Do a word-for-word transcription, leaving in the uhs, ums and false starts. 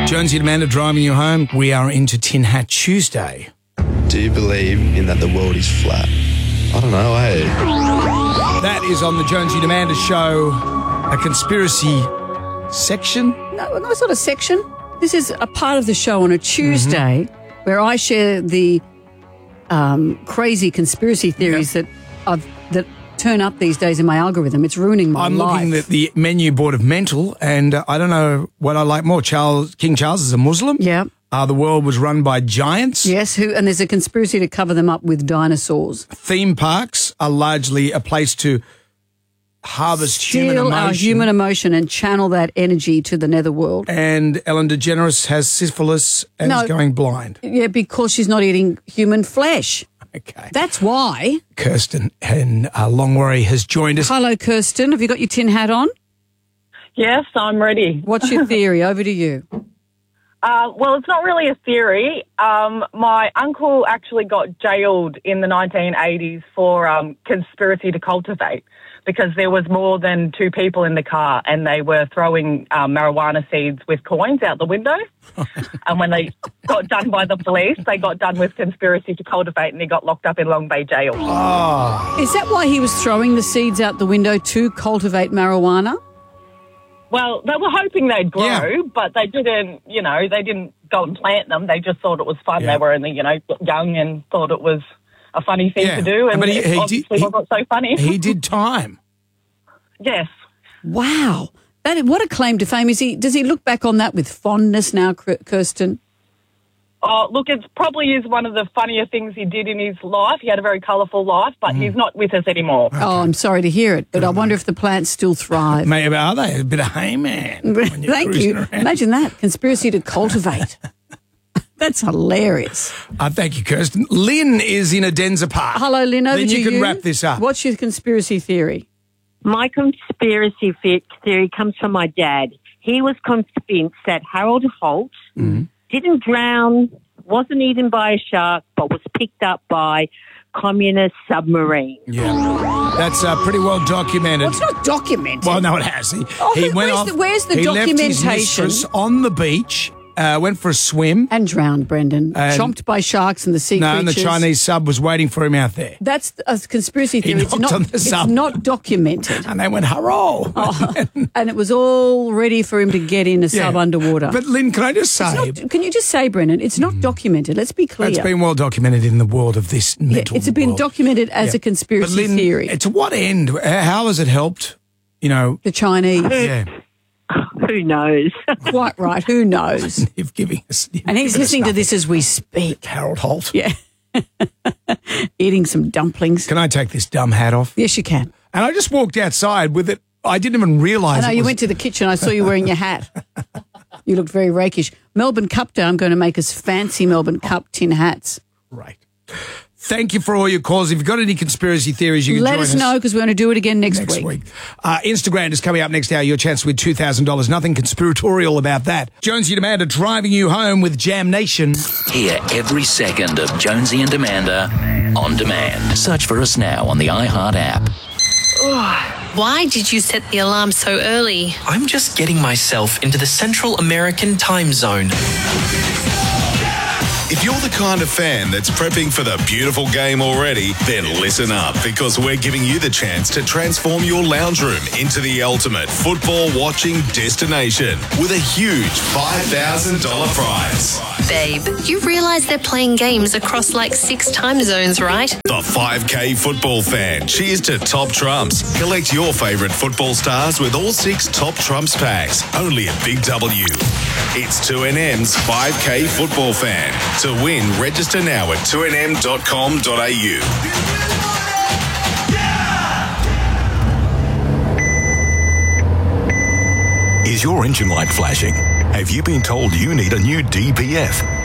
Jonesy and Amanda driving you home. We are into Tin Hat Tuesday. Do you believe in that the world is flat? I don't know, eh? That is on the Jonesy and Amanda show, a conspiracy section. No, no, it's not a section. This is a part of the show on a Tuesday mm-hmm. where I share the um, crazy conspiracy theories yep. that I've, that turn up these days in my algorithm. It's ruining my I'm life. I'm looking at the menu board of Mental, and uh, I don't know what I like more. Charles, King Charles is a Muslim. Yeah. Uh, the world was run by giants. Yes, who, and there's a conspiracy to cover them up with dinosaurs. Theme parks are largely a place to harvest Steal human emotion. our human emotion and channel that energy to the netherworld. And Ellen DeGeneres has syphilis and No. is going blind. Yeah, because she's not eating human flesh. Okay. That's why. Kirsten in uh, Longwarry has joined us. Hello, Kirsten. Have you got your tin hat on? Yes, I'm ready. What's your theory? Over to you. Uh, well, it's not really a theory. Um, my uncle actually got jailed in the nineteen eighties for um, conspiracy to cultivate because there was more than two people in the car and they were throwing um, marijuana seeds with coins out the window. And when they got done by the police, they got done with conspiracy to cultivate and he got locked up in Long Bay Jail. Oh. Is that why he was throwing the seeds out the window to cultivate marijuana? Well, they were hoping they'd grow, Yeah. but they didn't, you know, they didn't go and plant them. They just thought it was fun. Yeah. They were only, you know, young and thought it was a funny thing Yeah. to do. And But he- it he did- obviously he- wasn't so funny. He did time. Yes. Wow. That, what a claim to fame. Is he? Does he look back on that with fondness now, Kirsten? Oh, look, it probably is one of the funnier things he did in his life. He had a very colourful life, but he's not with us anymore. Oh, I'm sorry to hear it, but I wonder if the plants still thrive. Maybe are they? A bit of hay, man. when you're Thank cruising you. around. Imagine that. Conspiracy to cultivate. That's hilarious. Uh, thank you, Kirsten. Lynn is in Adenza Park. Hello, Lynn. Over Lynn, to you can wrap this up. What's your conspiracy theory? My conspiracy fe- theory comes from my dad. He was convinced that Harold Holt Mm-hmm. didn't drown, wasn't eaten by a shark, but was picked up by communist submarine. Yeah, that's uh, pretty well documented. Well, it's not documented. Well, no, it has. He, Oh, he who- went where's off. the- where's the he left his documentation? mistress on the beach, uh, went for a swim. And drowned, Brendan. And- Chomped by sharks and the sea No, and the creatures. Chinese sub was waiting for him out there. That's a conspiracy He theory. It's knocked not, on the it's sub. not documented. And they went, hurrah. Oh, and it was all ready for him to get in a Yeah. sub underwater. But, Lynn, can I just say, It's not, can you just say, Brendan, it's not documented. Let's be clear. it's been well documented in the world of this Yeah, mental it's been world. documented as Yeah. a conspiracy But Lynn, theory. to what end? How has it helped? You know, The Chinese. yeah, Who knows? Quite right. Who knows? you've giving us. You've And he's given us listening to nothing. this as we speak. Harold Holt. Yeah. Eating some dumplings. Can I take this dumb hat off? Yes, you can. And I just walked outside with it. I didn't even realise I know it you was- went to the kitchen. I saw you wearing your hat. You looked very rakish. Melbourne Cup Day. I'm going to make us fancy Melbourne Cup tin hats. Right. Thank you for all your calls. If you've got any conspiracy theories, you can Let join us know because we're going to do it again next, next week. Uh, Instagram is coming up next hour. Your chance to win two thousand dollars. Nothing conspiratorial about that. Jonesy and Amanda driving you home with Jam Nation. Hear every second of Jonesy and Amanda on demand. Search for us now on the iHeart app. Why did you set the alarm so early? I'm just getting myself into the Central American time zone. If you're the kind of fan that's prepping for the beautiful game already, then listen up because we're giving you the chance to transform your lounge room into the ultimate football watching destination with a huge five thousand dollars prize. Babe, you realise they're playing games across like six time zones, right? The five K football fan. Cheers to Top Trumps. Collect your favourite football stars with all six Top Trumps packs. Only at Big W. It's two N M's five K football fan. To win, register now at two N M dot com dot A U. Is your engine light flashing? Have you been told you need a new D P F?